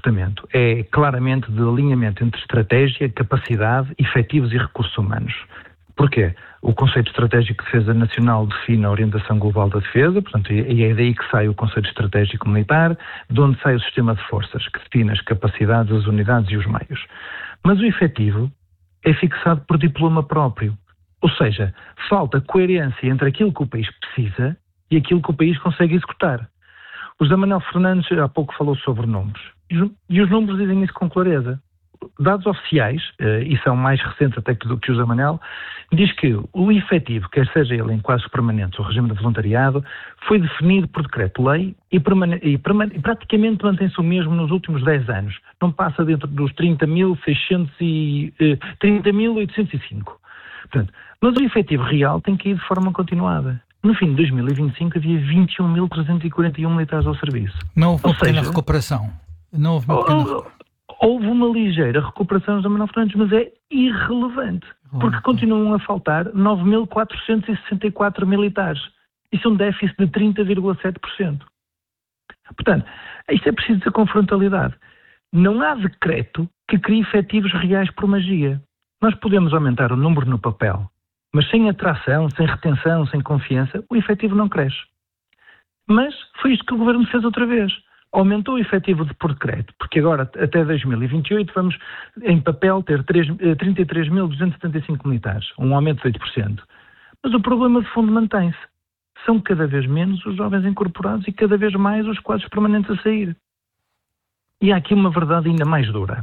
recrutamento é claramente de alinhamento entre estratégia, capacidade, efetivos e recursos humanos. Porquê? O conceito estratégico de defesa nacional define a orientação global da defesa, portanto, e é daí que sai o conceito estratégico militar, de onde sai o sistema de forças, que define as capacidades, as unidades e os meios. Mas o efetivo é fixado por diploma próprio. Ou seja, falta coerência entre aquilo que o país precisa e aquilo que o país consegue executar. O José Manuel Fernandes há pouco falou sobre números. E os números dizem isso com clareza. Dados oficiais, e são mais recentes até que o José Manuel, diz que o efetivo, quer seja ele em quadros permanentes ou regime de voluntariado, foi definido por decreto-lei e praticamente mantém-se o mesmo nos últimos 10 anos. Não passa dentro dos 30.805. Portanto, mas o efetivo real tem que ir de forma continuada. No fim de 2025 havia 21.341 militares ao serviço. Não houve uma pequena recuperação? Não houve uma pequena recuperação? Houve uma ligeira recuperação de Manuel Fernandes, mas é irrelevante, porque continuam a faltar 9.464 militares. Isso é um déficit de 30,7%. Portanto, isto é preciso dizer com frontalidade. Não há decreto que crie efetivos reais por magia. Nós podemos aumentar o número no papel, mas sem atração, sem retenção, sem confiança, o efetivo não cresce. Mas foi isto que o Governo fez outra vez. Aumentou o efetivo por decreto, porque agora, até 2028, vamos, em papel, ter 33.275 militares, um aumento de 8%. Mas o problema de fundo mantém-se. São cada vez menos os jovens incorporados e cada vez mais os quadros permanentes a sair. E há aqui uma verdade ainda mais dura.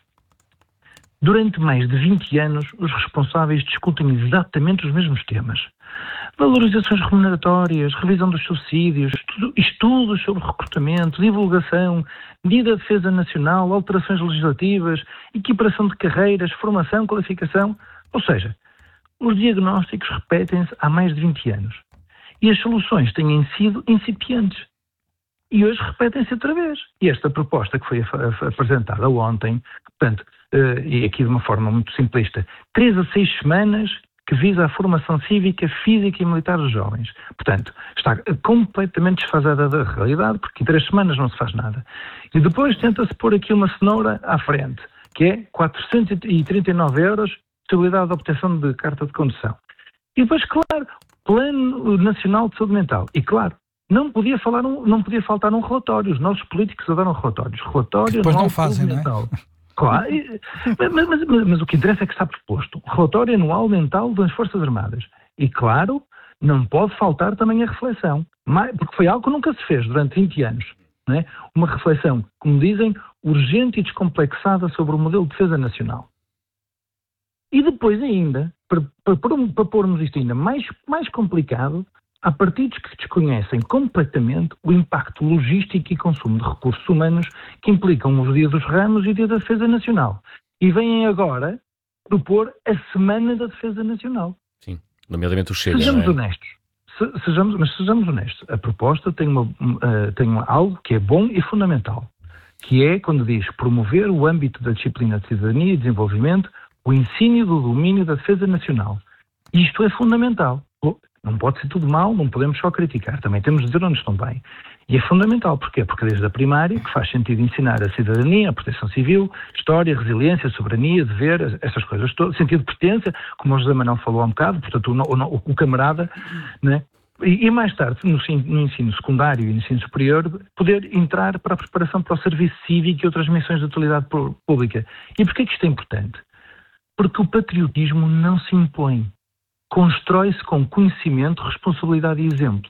Durante mais de 20 anos, os responsáveis discutem exatamente os mesmos temas. Valorizações remuneratórias, revisão dos subsídios, estudos sobre recrutamento, divulgação, Dia da Defesa Nacional, alterações legislativas, equiparação de carreiras, formação, qualificação. Ou seja, os diagnósticos repetem-se há mais de 20 anos. E as soluções têm sido incipientes. E hoje repetem-se outra vez. E esta proposta que foi apresentada ontem, portanto, e aqui de uma forma muito simplista, 3 a 6 semanas que visa a formação cívica, física e militar dos jovens. Portanto, está completamente desfasada da realidade, porque em 3 semanas não se faz nada. E depois tenta-se pôr aqui uma cenoura à frente, que é 439 euros, possibilidade de obtenção de carta de condução. E depois, claro, Plano Nacional de Saúde Mental. E claro, não podia faltar um relatório. Os nossos políticos adoram relatórios. Relatório depois não fazem, não é? Claro, mas o que interessa é que está proposto. Relatório anual mental das Forças Armadas. E claro, não pode faltar também a reflexão. Porque foi algo que nunca se fez durante 20 anos. Não é? Uma reflexão, como dizem, urgente e descomplexada sobre o modelo de defesa nacional. E depois ainda, para pormos isto ainda mais complicado, há partidos que desconhecem completamente o impacto logístico e consumo de recursos humanos que implicam os Dias dos Ramos e o Dia da Defesa Nacional. E vêm agora propor a Semana da Defesa Nacional. Sim, nomeadamente o Chega. Sejamos honestos. Sejamos honestos. A proposta tem algo que é bom e fundamental, que é quando diz promover o âmbito da disciplina de cidadania e desenvolvimento, o ensino do domínio da defesa nacional. Isto é fundamental. Não pode ser tudo mal, não podemos só criticar. Também temos de dizer onde estão bem. E é fundamental. Porquê? Porque desde a primária, que faz sentido ensinar a cidadania, a proteção civil, história, resiliência, soberania, dever, essas coisas todas, sentido de pertença, como o José Manuel falou há um bocado, portanto o camarada, né? E mais tarde, no ensino secundário e no ensino superior, poder entrar para a preparação para o serviço cívico e outras missões de utilidade pública. E porquê que isto é importante? Porque o patriotismo não se impõe. Constrói-se com conhecimento, responsabilidade e exemplo.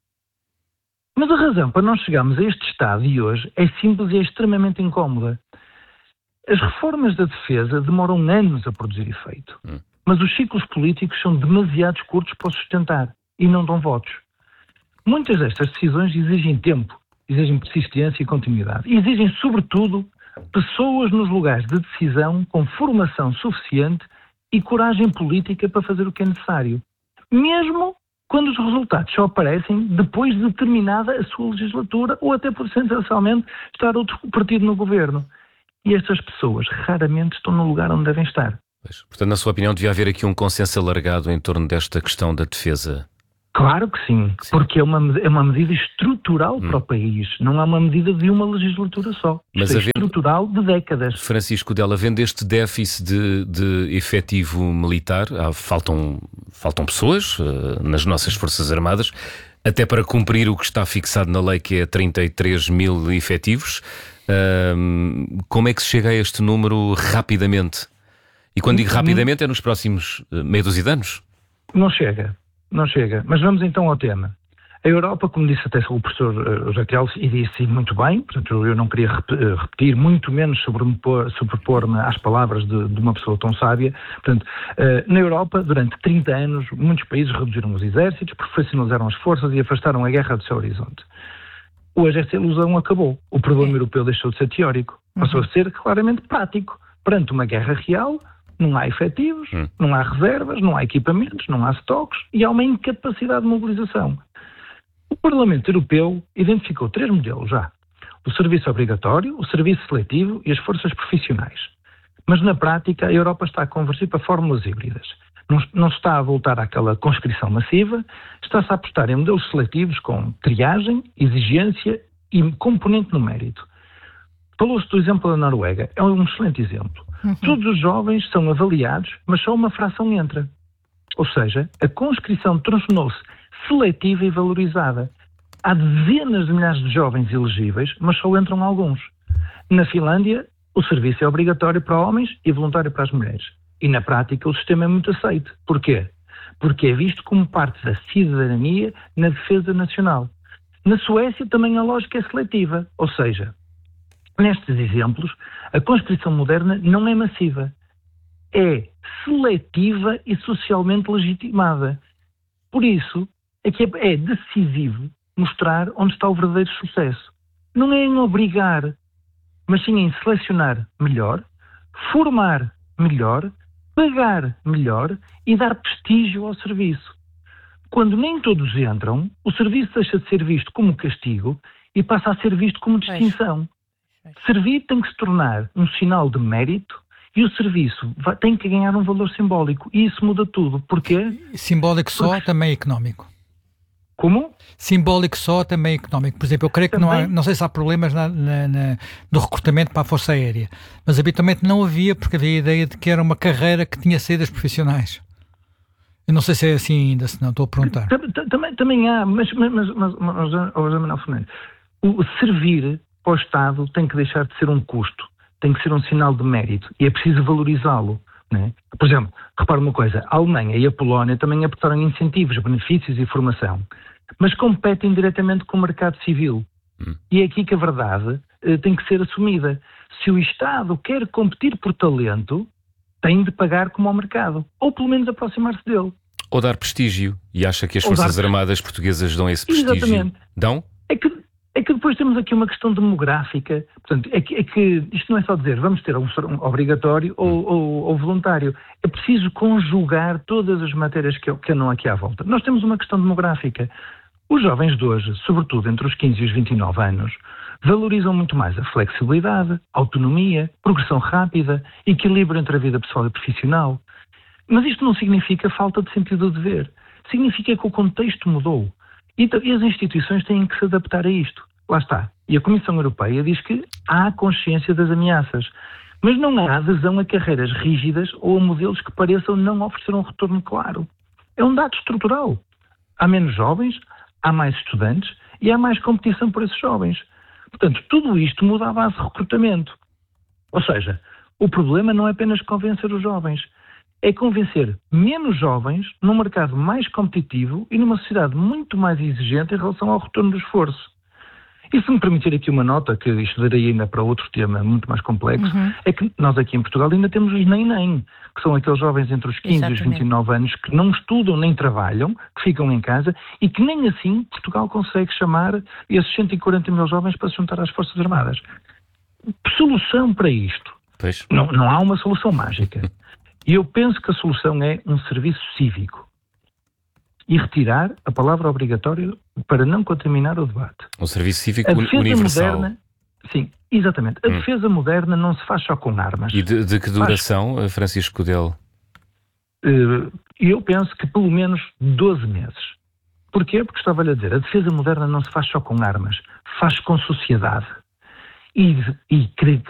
Mas a razão para nós chegarmos a este estado de hoje é simples e é extremamente incómoda. As reformas da defesa demoram anos a produzir efeito, mas os ciclos políticos são demasiado curtos para os sustentar e não dão votos. Muitas destas decisões exigem tempo, exigem persistência e continuidade. E exigem, sobretudo, pessoas nos lugares de decisão com formação suficiente e coragem política para fazer o que é necessário. Mesmo quando os resultados só aparecem depois de terminada a sua legislatura ou até por essencialmente estar outro partido no governo. E estas pessoas raramente estão no lugar onde devem estar. Portanto, na sua opinião, devia haver aqui um consenso alargado em torno desta questão da defesa Claro que sim, porque é uma medida estrutural para o país, não é uma medida de uma legislatura só. Mas é estrutural de décadas. Francisco Dell, havendo este déficit de efetivo militar, faltam pessoas nas nossas Forças Armadas, até para cumprir o que está fixado na lei, que é 33 mil efetivos. Como é que se chega a este número rapidamente? E quando digo rapidamente é nos próximos meia dúzia de anos? Não chega. Mas vamos então ao tema. A Europa, como disse até o professor Raquel, e disse muito bem, portanto eu não queria repetir, muito menos sobrepor-me às palavras de uma pessoa tão sábia. Portanto, na Europa, durante 30 anos, muitos países reduziram os exércitos, profissionalizaram as forças e afastaram a guerra do seu horizonte. Hoje essa ilusão acabou. O problema europeu deixou de ser teórico, passou a ser claramente prático. Perante uma guerra real, não há efetivos, não há reservas, não há equipamentos, não há estoques e há uma incapacidade de mobilização. O Parlamento Europeu identificou 3 modelos já. O serviço obrigatório, o serviço seletivo e as forças profissionais. Mas na prática a Europa está a convergir para fórmulas híbridas. Não se está a voltar àquela conscrição massiva, está-se a apostar em modelos seletivos com triagem, exigência e componente no mérito. Falou-se do exemplo da Noruega, é um excelente exemplo. Todos os jovens são avaliados, mas só uma fração entra. Ou seja, a conscrição tornou-se seletiva e valorizada. Há dezenas de milhares de jovens elegíveis, mas só entram alguns. Na Finlândia, o serviço é obrigatório para homens e voluntário para as mulheres. E na prática o sistema é muito aceito. Porquê? Porque é visto como parte da cidadania na defesa nacional. Na Suécia também a lógica é seletiva, ou seja, nestes exemplos, a conscrição moderna não é massiva. É seletiva e socialmente legitimada. Por isso, é que é decisivo mostrar onde está o verdadeiro sucesso. Não é em obrigar, mas sim em selecionar melhor, formar melhor, pagar melhor e dar prestígio ao serviço. Quando nem todos entram, o serviço deixa de ser visto como castigo e passa a ser visto como distinção. Servir tem que se tornar um sinal de mérito e o serviço tem que ganhar um valor simbólico. E isso muda tudo. Porquê? Simbólico só, também económico. Como? Simbólico só, também económico. Por exemplo, eu creio que não sei se há problemas no recrutamento para a Força Aérea, mas habitualmente não havia, porque havia a ideia de que era uma carreira que tinha saídas profissionais. Eu não sei se é assim ainda, se não, estou a perguntar. Também há, mas José Manuel Fernandes, o servir para o Estado tem que deixar de ser um custo, tem que ser um sinal de mérito e é preciso valorizá-lo. Né? Por exemplo, repara uma coisa, a Alemanha e a Polónia também aportaram incentivos, benefícios e formação, mas competem diretamente com o mercado civil. E é aqui que a verdade tem que ser assumida. Se o Estado quer competir por talento, tem de pagar como ao mercado, ou pelo menos aproximar-se dele. Ou dar prestígio, e acha que as Forças Armadas portuguesas dão esse prestígio? Exatamente. Dão? É que depois temos aqui uma questão demográfica. Portanto, é que isto não é só dizer vamos ter um obrigatório ou voluntário. É preciso conjugar todas as matérias que andam aqui à volta. Nós temos uma questão demográfica. Os jovens de hoje, sobretudo entre os 15 e os 29 anos, valorizam muito mais a flexibilidade, a autonomia, progressão rápida, equilíbrio entre a vida pessoal e profissional. Mas isto não significa falta de sentido do dever. Significa que o contexto mudou. E as instituições têm que se adaptar a isto. Lá está. E a Comissão Europeia diz que há consciência das ameaças, mas não há adesão a carreiras rígidas ou a modelos que pareçam não oferecer um retorno claro. É um dado estrutural. Há menos jovens, há mais estudantes e há mais competição por esses jovens. Portanto, tudo isto muda a base de recrutamento. Ou seja, o problema não é apenas convencer os jovens, é convencer menos jovens num mercado mais competitivo e numa sociedade muito mais exigente em relação ao retorno do esforço. E se me permitir aqui uma nota, que isto darei ainda para outro tema muito mais complexo, é que nós aqui em Portugal ainda temos os nem, que são aqueles jovens entre os 15 e os 29 anos que não estudam nem trabalham, que ficam em casa e que nem assim Portugal consegue chamar esses 140 mil jovens para se juntar às Forças Armadas. Solução para isto? Não há uma solução mágica. E eu penso que a solução é um serviço cívico e retirar a palavra obrigatória para não contaminar o debate. Um serviço cívico universal. Moderna, sim, exatamente. A defesa moderna não se faz só com armas. E de que duração, Francisco Dell? Eu penso que pelo menos 12 meses. Porquê? Porque estava-lhe a dizer, a defesa moderna não se faz só com armas, faz com sociedade. E